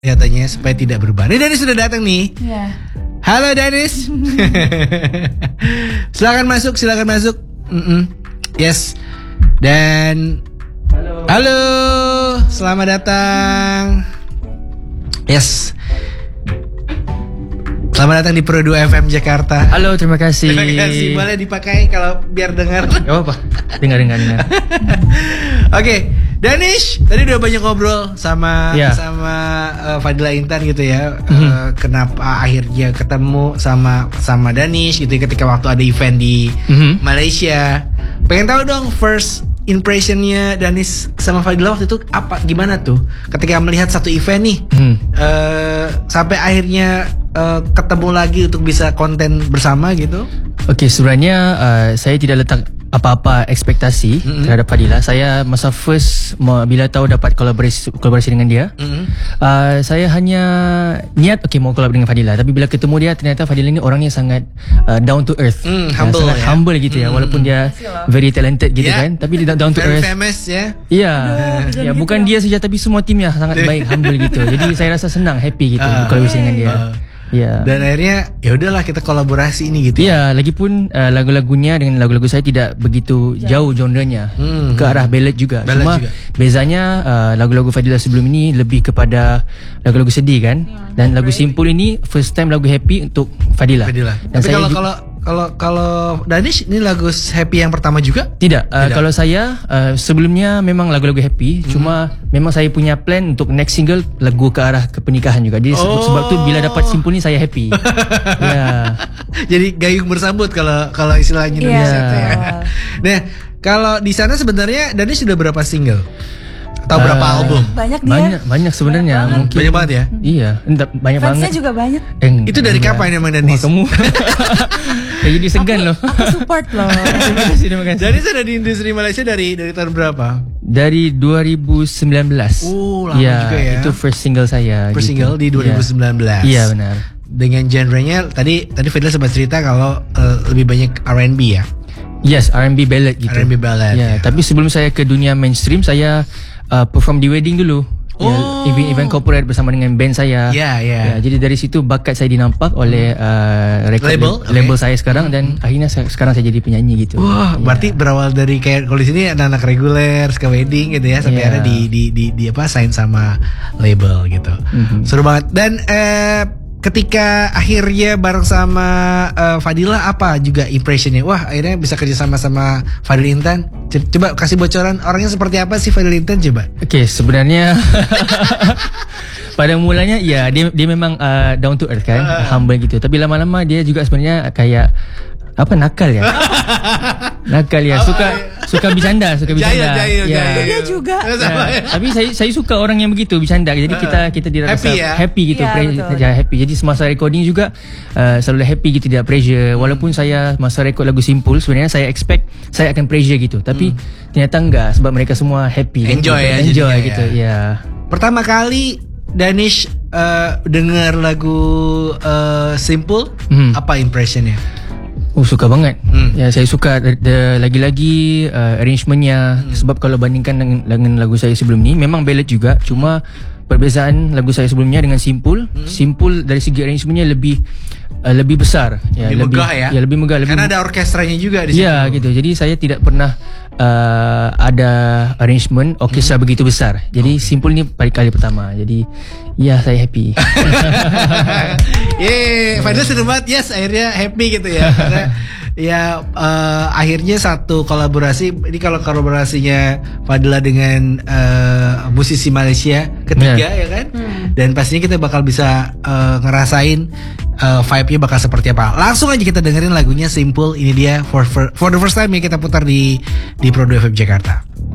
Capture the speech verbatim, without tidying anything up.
Katanya supaya tidak berubah. Ini Danis sudah datang nih. Iya. Halo Danis. Silakan masuk, silakan masuk. Mm-mm. Yes. Dan halo. Halo, selamat datang. Yes. Selamat datang di Pro dua F M Jakarta. Halo, terima kasih. Terima kasih. Boleh dipakai kalau biar dengar. Gak apa-apa. Dengar, dengar, dengar. Oke, okay. Danish, tadi udah banyak ngobrol sama yeah. sama uh, Fadila Intan gitu ya. Mm-hmm. Uh, kenapa akhirnya ketemu sama sama Danish gitu ya, ketika waktu ada event di mm-hmm. Malaysia. Pengen tahu dong first impressionnya Danish sama Fadila waktu itu apa, gimana tuh ketika melihat satu event nih, mm. uh, sampai akhirnya uh, ketemu lagi untuk bisa konten bersama gitu. Oke, okay, sebenarnya uh, saya tidak letak apa-apa ekspektasi mm-hmm. terhadap Fadila. Saya masa first bila tahu dapat kolaborasi kolaborasi dengan dia, mm-hmm. uh, saya hanya niat okey mau kolab dengan Fadila. Tapi bila ketemu dia, ternyata Fadila ni orangnya sangat uh, down to earth, mm, humble, sangat ya? humble gitu ya. Mm-hmm. Walaupun dia very talented gitu yeah. kan, tapi dia down to very earth. Famous ya. Iya, ya bukan dia saja tapi semua timnya sangat baik, humble gitu. Jadi saya rasa senang, happy gitu uh, kolaborasi dengan dia. Uh. Ya. Dan akhirnya ya udahlah kita kolaborasi ini gitu. Ya, lagipun uh, lagu-lagunya dengan lagu-lagu saya tidak begitu jauh genrenya, hmm, ke arah ballad juga. Ballad Cuma juga. Bezanya uh, lagu-lagu Fadila sebelum ini lebih kepada lagu-lagu sedih kan. Dan lagu Simpul ini first time lagu happy untuk Fadila. Fadila. Dan tapi kalau kalau kalau kalau Danish ini lagu happy yang pertama juga? Tidak. Uh, tidak. Kalau saya uh, sebelumnya memang lagu-lagu happy, hmm. cuma memang saya punya plan untuk next single lagu ke arah ke pernikahan juga. Jadi oh. sebab tu bila dapat Simpul ni saya happy. Ya. Jadi gayung bersambut kalau kalau istilahnya Indonesia yeah. ya. Nah, kalau di sana sebenarnya Danish sudah berapa single? Atau uh, berapa album? Banyak dia. Banyak, banyak sebenarnya. Banyak Mungkin banyak banget ya? Iya, entah, banyak fansnya banget. juga banyak. Eh, itu dari enggak. Kapan emang Danish? Wah, kamu. Ya, jadi segan aku, loh. Aku support loh. Terima kasih, terima kasih. Jadi sudah di industri Malaysia dari dari tahun berapa? Dari dua ribu sembilan belas. Oh, lama ya, juga ya. Itu first single saya. First gitu. Single di dua ribu sembilan belas. Iya, benar. Dengan genrenya tadi tadi Fadila sempat cerita kalau uh, lebih banyak R and B ya. Yes, R and B ballad gitu. R and B ballad. Ya, ya. Tapi sebelum saya ke dunia mainstream, saya uh, perform di wedding dulu. Oh. Ya, event-event corporate bersama dengan band saya. Ya, yeah, ya. Yeah. Ya, jadi dari situ bakat saya dinampak oleh uh, record label, label, label okay. saya sekarang dan hmm. akhirnya saya, sekarang saya jadi penyanyi gitu. Wah, ya. Berarti berawal dari kayak kalau di sini anak-anak reguler, ke wedding gitu ya, sampai yeah. akhirnya di, di di di apa sign sama label gitu. Mm-hmm. Seru banget. Dan eh ketika akhirnya bareng sama uh, Fadila, apa juga impressionnya? Wah, akhirnya bisa kerja sama sama Fadila Intan. Coba kasih bocoran orangnya seperti apa sih Fadila Intan coba? Oke, okay, sebenarnya pada mulanya ya dia dia memang uh, down to earth kan, uh. humble gitu. Tapi lama-lama dia juga sebenarnya kayak apa nakal ya? Nakal ya, suka suka bercanda, suka bercanda. Jaya, jaya, ya. jaya. Dia juga. Ya. Tapi saya saya suka orang yang begitu bercanda. Jadi kita kita dirasa happy, ya? happy gitu, ya, pre- ya, happy. Jadi semasa recording juga uh, selalu happy gitu, tidak pressure. Walaupun saya masa record lagu Simpul sebenarnya saya expect saya akan pressure gitu. Tapi hmm. ternyata enggak, sebab mereka semua happy. Enjoy gitu. ya, enjoy ya. gitu. Ya. Pertama kali Danish uh, dengar lagu uh, Simpul, hmm. apa impressionnya? Oh, suka banget. Hmm. Ya, saya suka de, de, lagi-lagi uh, arrangementnya. Hmm. Sebab kalau bandingkan dengan, dengan lagu saya sebelum ni, memang ballad juga. Cuma perbezaan lagu saya sebelumnya dengan Simpul, hmm. Simpul dari segi arrangementnya lebih uh, lebih besar. Ya, lebih, lebih megah ya. Ya, lebih megah. Karena lebih, ada orkestranya juga di situ. Ya, gitu. Jadi saya tidak pernah uh, ada arrangement orkestra hmm. begitu besar. Jadi okay. Simpul ni kali pertama. Jadi ya saya happy. Yeay, Fadila seneng banget. Yes, akhirnya happy gitu ya. Karena ya uh, akhirnya satu kolaborasi. Ini kalau kolaborasinya Fadila dengan uh, musisi Malaysia ketiga yeah. ya kan. Hmm. Dan pastinya kita bakal bisa uh, ngerasain uh, vibe-nya bakal seperti apa. Langsung aja kita dengerin lagunya Simpul. Ini dia for for, for the first time ya kita putar di di Pro dua F M Jakarta.